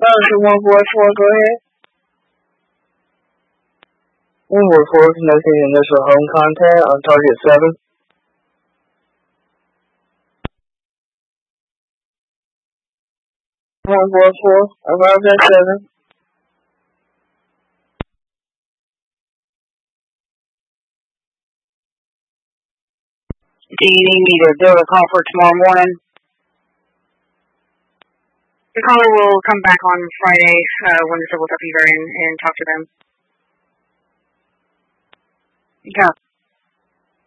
14144, go ahead. 144, connecting initial home contact on target 7. 144, arrived at 7. Do you need me to build a call for tomorrow morning? The caller will come back on Friday when the civil deputies are in and talk to them. Yeah.